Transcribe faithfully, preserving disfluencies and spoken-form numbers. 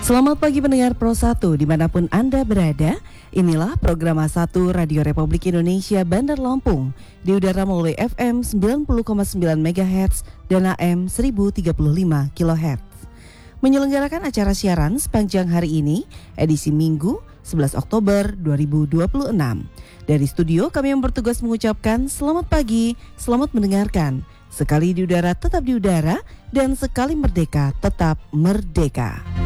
Selamat pagi pendengar Pro satu dimanapun Anda berada. Inilah program A satu Radio Republik Indonesia Bandar Lampung di udara melalui F M sembilan puluh koma sembilan megahertz dan A M seribu tiga puluh lima kilohertz. Menyelenggarakan acara siaran sepanjang hari ini, edisi Minggu sebelas Oktober dua ribu dua puluh enam. Dari studio kami yang bertugas mengucapkan selamat pagi, selamat mendengarkan. Sekali di udara tetap di udara dan sekali merdeka tetap merdeka.